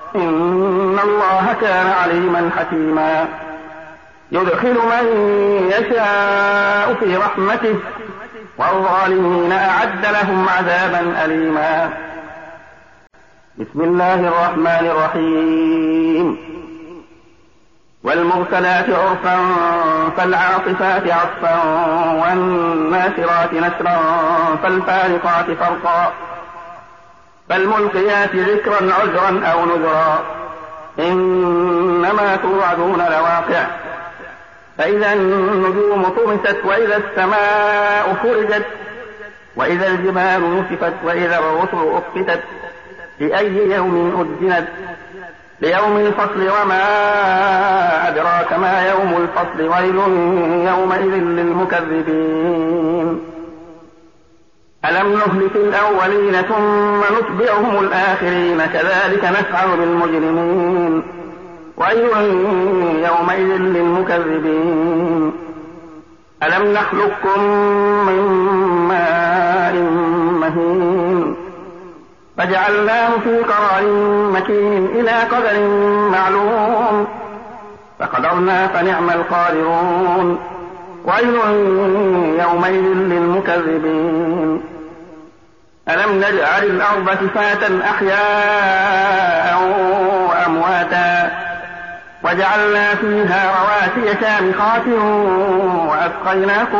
إن الله كان عليما حكيما يدخل من يشاء في رحمته والظالمين أعد لهم عذابا أليما. بسم الله الرحمن الرحيم والمرسلات عرفا فالعاصفات عصفا والناشرات نشرا فالفارقات فرقا فالملقيات ذكرا عذرا أو نذرا إنما توعدون لواقع فإذا النجوم طمست وإذا السماء فرجت وإذا الجبال نسفت وإذا الرسل أقتت لأي يوم أجلت ليوم الفصل وما أدراك ما يوم الفصل ويل يومئذ للمكذبين ألم نهلك الأولين ثم نتبعهم الآخرين كذلك نفعل بالمجرمين ويل يومئذ للمكذبين ألم نخلقكم من ماء مهين فجعلناه في قرار مكين إلى قدر معلوم فقدرنا فنعم القادرون ويل يومئذ للمكذبين ألم نجعل الأرض كفاة أحياء وأمواتا وجعلنا فيها رواسي شامخات وأسقيناكم